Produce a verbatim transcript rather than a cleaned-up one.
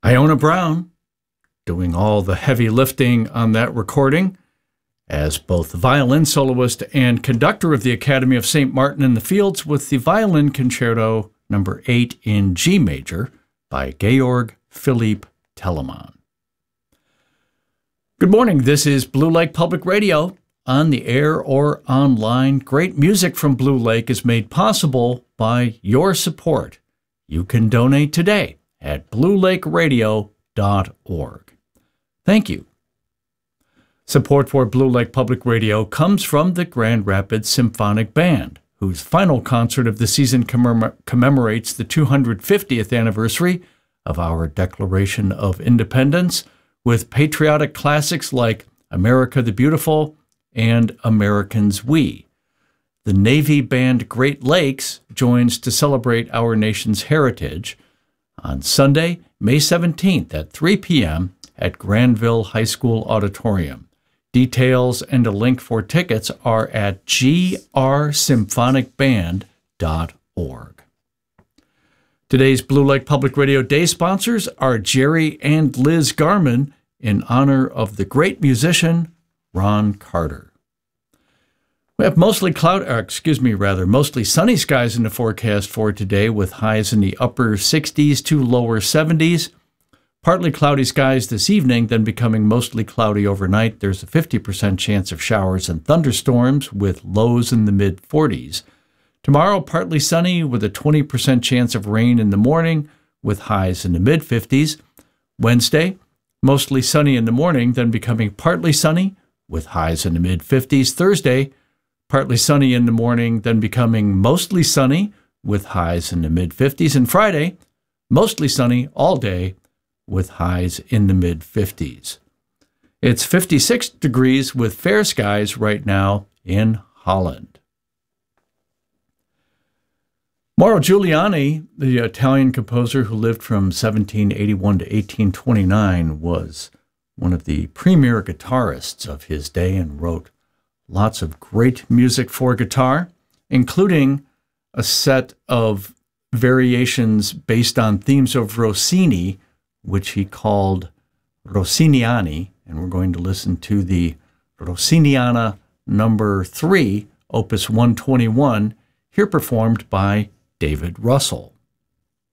Iona Brown doing all the heavy lifting on that recording as both the violin soloist and conductor of the Academy of Saint Martin in the Fields with the Violin Concerto number eight in G major by Georg Philipp Telemann. Good morning. This is Blue Lake Public Radio. On the air or online, great music from Blue Lake is made possible by your support. You can donate today at blue lake radio dot org. Thank you. Support for Blue Lake Public Radio comes from the Grand Rapids Symphonic Band, whose final concert of the season commem- commemorates the two hundred fiftieth anniversary of our Declaration of Independence with patriotic classics like America the Beautiful and Americans We. The Navy Band Great Lakes joins to celebrate our nation's heritage on Sunday, May seventeenth at three p.m. at Granville High School Auditorium. Details and a link for tickets are at g r symphonic band dot org. Today's Blue Lake Public Radio Day sponsors are Jerry and Liz Garman in honor of the great musician Ron Carter. We have mostly cloud, or excuse me, rather, mostly sunny skies in the forecast for today with highs in the upper sixties to lower seventies. Partly cloudy skies this evening, then becoming mostly cloudy overnight. There's a fifty percent chance of showers and thunderstorms with lows in the mid forties. Tomorrow, partly sunny with a twenty percent chance of rain in the morning with highs in the mid fifties. Wednesday, mostly sunny in the morning, then becoming partly sunny with highs in the mid fifties. Thursday, partly sunny in the morning, then becoming mostly sunny with highs in the mid fifties. And Friday, mostly sunny all day with highs in the mid fifties. It's fifty-six degrees with fair skies right now in Holland. Mauro Giuliani, the Italian composer who lived from seventeen eighty-one to eighteen twenty-nine, was one of the premier guitarists of his day and wrote lots of great music for guitar, including a set of variations based on themes of Rossini, which he called Rossiniani, and we're going to listen to the Rossiniana number three, opus one twenty-one, here performed by David Russell.